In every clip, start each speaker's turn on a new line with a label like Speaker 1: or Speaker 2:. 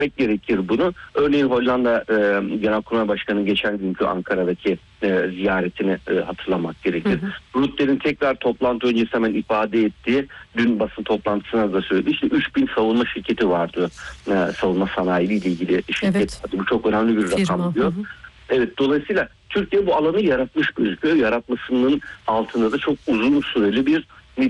Speaker 1: etmek gerekir bunu. Örneğin Hollanda Genelkurmay Başkanı'nın geçen günkü Ankara'daki ziyaretini hatırlamak gerekir. Rutte'nin tekrar toplantı öncesi hemen ifade ettiği, dün basın toplantısına da söyledi. İşte 3000 savunma şirketi vardı. Savunma sanayi ile ilgili şirket.
Speaker 2: Evet.
Speaker 1: Bu çok önemli bir rakam diyor. Evet, dolayısıyla Türkiye bu alanı yaratmış gözüküyor. Yaratmasının altında da çok uzun süreli bir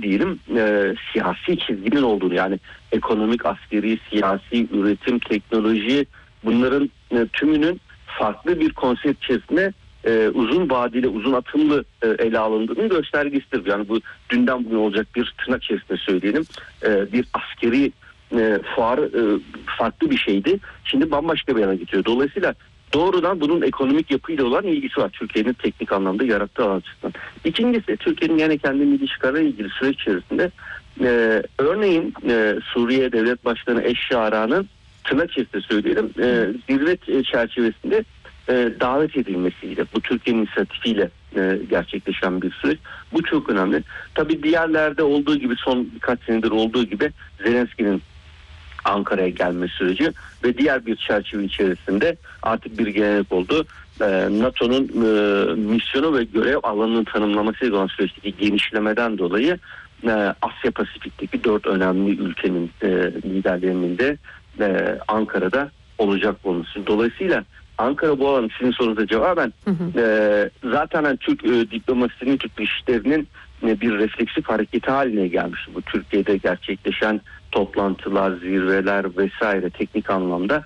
Speaker 1: siyasi çizginin olduğunu, yani ekonomik, askeri, siyasi, üretim, teknoloji, bunların tümünün farklı bir konsept içerisinde uzun vadeli, uzun atımlı ele alındığının göstergesidir. Yani bu dünden bugün olacak bir, tırnak içerisinde söyleyelim, bir askeri fuar farklı bir şeydi. Şimdi bambaşka bir yana gidiyor. Dolayısıyla doğrudan bunun ekonomik yapıyla olan ilgisi var. Türkiye'nin teknik anlamda yarattığı alan açısından. İkincisi, Türkiye'nin yani kendi milli çıkarlarıyla ilgili süreç içerisinde örneğin Suriye Devlet Başkanı Eşşara'nın, tırnak içerisinde söyleyelim, zirve çerçevesinde davet edilmesiyle, bu Türkiye'nin inisiyatifiyle gerçekleşen bir süreç. Bu çok önemli. Tabii diğerlerde olduğu gibi, son birkaç senedir olduğu gibi Zelenski'nin Ankara'ya gelme süreci ve diğer bir çerçeve içerisinde artık bir gelenek oldu. NATO'nun misyonu ve görev alanının tanımlamasıyla olan süreçteki genişlemeden dolayı Asya Pasifik'teki 4 önemli ülkenin liderlerinin de Ankara'da olacak olması. Dolayısıyla Ankara bu alanı, sizin sorunuza cevaben, zaten Türk diplomasisinin, Türk işlerinin bir refleksif hareketi haline gelmiş. Bu Türkiye'de gerçekleşen toplantılar, zirveler vesaire teknik anlamda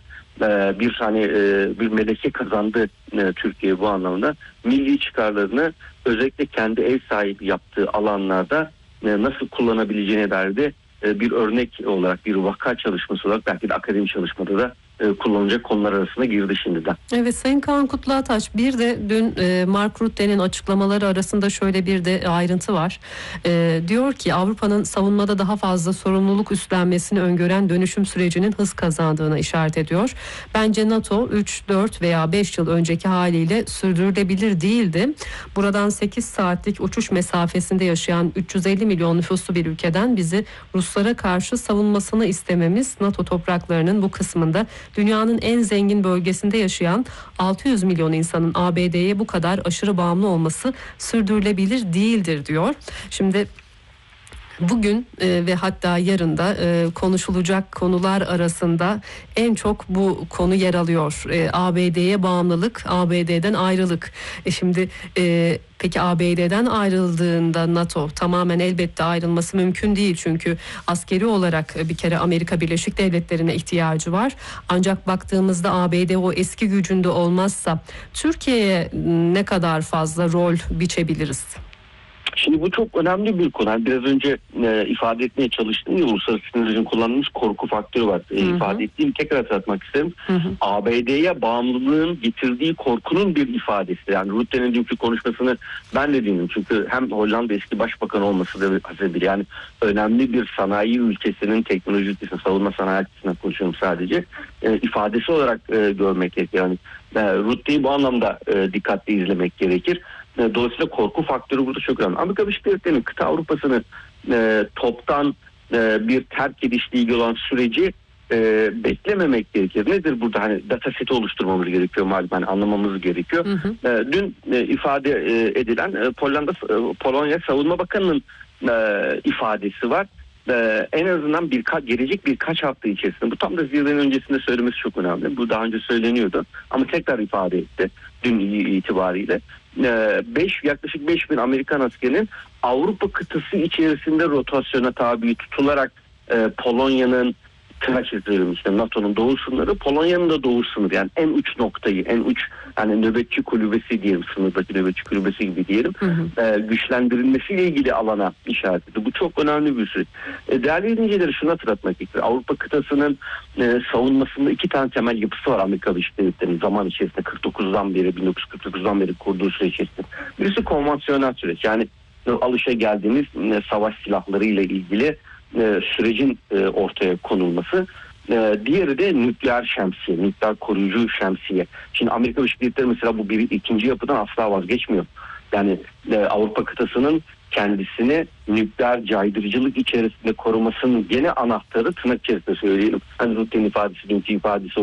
Speaker 1: bir meleke kazandı Türkiye bu anlamda. Milli çıkarlarını özellikle kendi ev sahibi yaptığı alanlarda nasıl kullanabileceğine dair de bir örnek olarak, bir vaka çalışması olarak, belki de akademi çalışmada da kullanılacak konular arasında girdi şimdiden.
Speaker 2: Evet, Sayın Kaan Kutluataş, bir de dün Mark Rutte'nin açıklamaları arasında şöyle bir de ayrıntı var. Diyor ki Avrupa'nın savunmada daha fazla sorumluluk üstlenmesini öngören dönüşüm sürecinin hız kazandığına işaret ediyor. Bence NATO 3, 4 veya 5 yıl önceki haliyle sürdürülebilir değildi. Buradan 8 saatlik uçuş mesafesinde yaşayan 350 milyon nüfuslu bir ülkeden bizi Ruslara karşı savunmasını istememiz, NATO topraklarının bu kısmında dünyanın en zengin bölgesinde yaşayan 600 milyon insanın ABD'ye bu kadar aşırı bağımlı olması sürdürülebilir değildir diyor. Şimdi bugün ve hatta yarın da konuşulacak konular arasında en çok bu konu yer alıyor. ABD'ye bağımlılık, ABD'den ayrılık. Şimdi peki ABD'den ayrıldığında NATO tamamen elbette ayrılması mümkün değil. Çünkü askeri olarak bir kere Amerika Birleşik Devletleri'ne ihtiyacı var. Ancak baktığımızda ABD o eski gücünde olmazsa Türkiye'ye ne kadar fazla rol biçebiliriz?
Speaker 1: Şimdi bu çok önemli bir konu. Yani biraz önce ifade etmeye çalıştığım gibi uluslararası sınırcının kullanılmış korku faktörü var. İfade ettiğim, tekrar hatırlatmak isterim. ABD'ye bağımlılığın getirdiği korkunun bir ifadesi. Yani Rutte'nin dünkü konuşmasını ben de dinledim. Çünkü hem Hollanda eski başbakan olması da hasebiyle, yani önemli bir sanayi ülkesinin, teknoloji ülkesinin, savunma sanayi açısından konuşuyorum sadece, ifadesi olarak görmek gerekir. Yani Rutte'yi bu anlamda dikkatli izlemek gerekir. Dolayısıyla korku faktörü burada çok önemli. Amerika Birleşik Devletleri'nin kıta Avrupa'sını toptan bir terk edişle ilgili olan süreci beklememek gerekir. Nedir burada? Hani data seti oluşturmamız gerekiyor, malum, hani anlamamız gerekiyor. Dün ifade edilen Polonya Savunma Bakanı'nın ifadesi var. En azından gelecek birkaç hafta içerisinde, bu tam da zirvenin öncesinde söylemesi çok önemli. Bu daha önce söyleniyordu ama tekrar ifade etti dün itibariyle. Yaklaşık 5.000 Amerikan askerinin Avrupa kıtası içerisinde rotasyona tabi tutularak Polonya'nın, tırnak içerisinde işte NATO'nun doğu sınırı, Polonya'nın da doğu sınırı, yani en uç noktayı, en uç, yani nöbetçi kulübesi diyelim, sınırdaki nöbetçi kulübesi gibi diyelim, güçlendirilmesiyle ilgili alana işaret etti. Bu çok önemli bir süreç. Değerli izleyicileri, şunu hatırlatmak gerekir. Avrupa kıtasının savunmasında 2 tane temel yapısı var Amerika Birleşik Devletleri'nin zaman içerisinde 1949'dan beri kurduğu süreç içerisinde. Birisi konvansiyonel süreç, yani alışageldiğimiz savaş silahları ile ilgili sürecin ortaya konulması. Diğeri de nükleer şemsiye, nükleer koruyucu şemsiye. Şimdi Amerika Birleşik Devletleri mesela bu ikinci yapıdan asla vazgeçmiyor. Yani Avrupa kıtasının kendisini nükleer caydırıcılık içerisinde korumasının gene anahtarı, tırnak içerisinde söyleyelim, hani Rutte'nin ifadesi, dünkü ifadesi